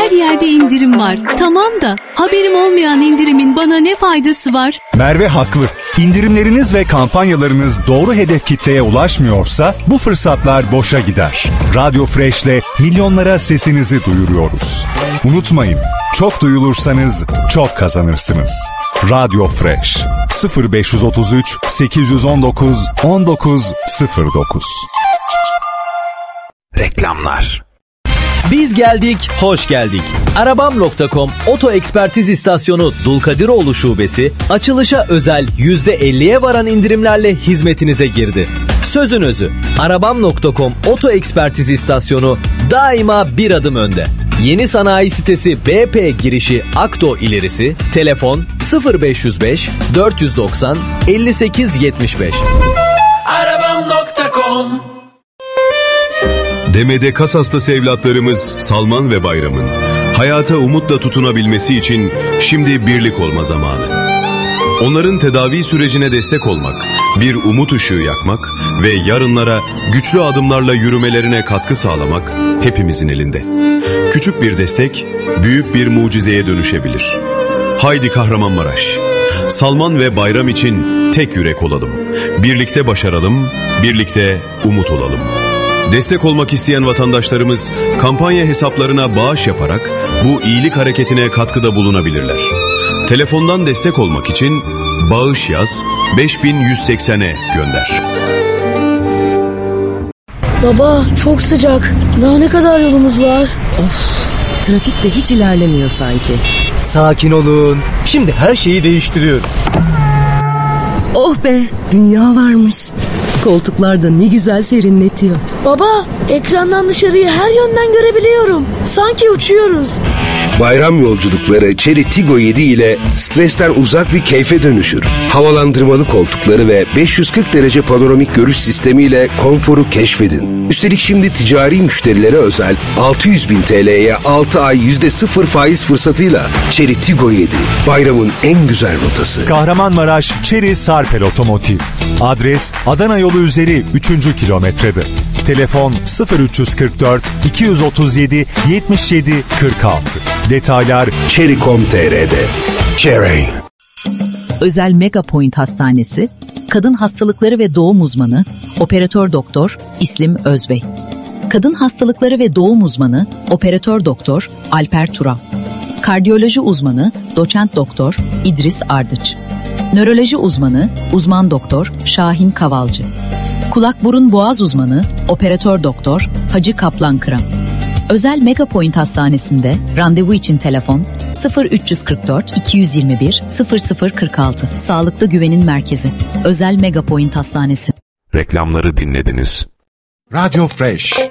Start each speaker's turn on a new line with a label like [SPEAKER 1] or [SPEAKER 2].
[SPEAKER 1] Her yerde indirim var. Tamam da haberim olmayan indirimin bana ne faydası var?
[SPEAKER 2] Merve haklı. İndirimleriniz ve kampanyalarınız doğru hedef kitleye ulaşmıyorsa bu fırsatlar boşa gider. Radyo Fresh'le milyonlara sesinizi duyuruyoruz. Unutmayın, çok duyulursanız çok kazanırsınız. Radyo Fresh 0533 819 1909.
[SPEAKER 3] Reklamlar.
[SPEAKER 4] Biz geldik, hoş geldik. Arabam.com Oto Ekspertiz İstasyonu Dulkadiroğlu Şubesi açılışa özel %50'ye varan indirimlerle hizmetinize girdi. Sözün özü, Arabam.com Oto Ekspertiz İstasyonu daima bir adım önde. Yeni sanayi sitesi BP girişi Akdo ilerisi, telefon 0505 490 58 75.
[SPEAKER 3] Arabam.com.
[SPEAKER 5] Demede kas hastası evlatlarımız Salman ve Bayram'ın hayata umutla tutunabilmesi için şimdi birlik olma zamanı. Onların tedavi sürecine destek olmak, bir umut ışığı yakmak ve yarınlara güçlü adımlarla yürümelerine katkı sağlamak hepimizin elinde. Küçük bir destek, büyük bir mucizeye dönüşebilir. Haydi Kahramanmaraş, Salman ve Bayram için tek yürek olalım. Birlikte başaralım, birlikte umut olalım. Destek olmak isteyen vatandaşlarımız kampanya hesaplarına bağış yaparak bu iyilik hareketine katkıda bulunabilirler. Telefondan destek olmak için bağış yaz 5180'e gönder.
[SPEAKER 6] Baba çok sıcak. Daha ne kadar yolumuz var?
[SPEAKER 7] Of, trafik de hiç ilerlemiyor sanki.
[SPEAKER 8] Sakin olun. Şimdi her şeyi değiştiriyorum.
[SPEAKER 7] Oh be, dünya varmış. Koltuklar da ne güzel serinletiyor.
[SPEAKER 6] Baba, ekrandan dışarıyı her yönden görebiliyorum. Sanki uçuyoruz.
[SPEAKER 9] Bayram yolculukları Chery Tiggo 7 ile stresten uzak bir keyfe dönüşür. Havalandırmalı koltukları ve 540 derece panoramik görüş sistemiyle konforu keşfedin. Üstelik şimdi ticari müşterilere özel 600.000 TL'ye 6 ay %0 faiz fırsatıyla Chery Tiggo 7. Bayramın en güzel rotası.
[SPEAKER 2] Kahramanmaraş Chery Sarpel Otomotiv. Adres Adana yolu üzeri 3. kilometrede. Telefon 0344 237 77 46. Detaylar
[SPEAKER 9] Chery.com.tr'de. Chery.
[SPEAKER 10] Özel Megapoint Hastanesi, kadın hastalıkları ve doğum uzmanı, operatör doktor İslim Özbey. Kadın hastalıkları ve doğum uzmanı, operatör doktor Alper Tural. Kardiyoloji uzmanı, doçent doktor İdris Ardıç. Nöroloji uzmanı, uzman doktor Şahin Kavalcı. Kulak burun boğaz uzmanı, operatör doktor Hacı Kaplan Kıran. Özel Megapoint Hastanesi'nde randevu için telefon 0344 221 0046. Sağlıkta güvenin merkezi. Özel Megapoint Hastanesi.
[SPEAKER 3] Reklamları dinlediniz.
[SPEAKER 11] Radyo Fresh.